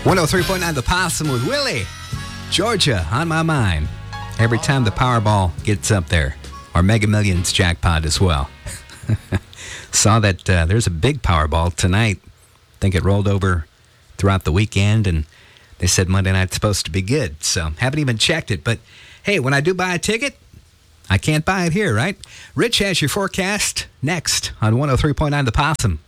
103.9 The Possum with Willie. Georgia on my mind. Every time the Powerball gets up there. Or Mega Millions jackpot as well. Saw that there's a big Powerball tonight. I think it rolled over throughout the weekend, and they said Monday night's supposed to be good. So haven't even checked it. But hey, when I do buy a ticket, I can't buy it here, right? Rich has your forecast next on 103.9 The Possum.